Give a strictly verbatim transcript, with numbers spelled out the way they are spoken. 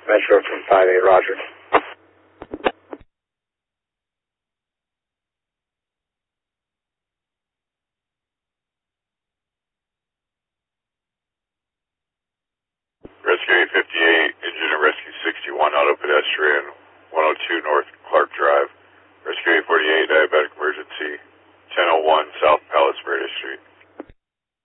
Metro from five eight, roger. Rescue eight fifty-eight, engine of Rescue sixty-one, auto pedestrian, one oh two North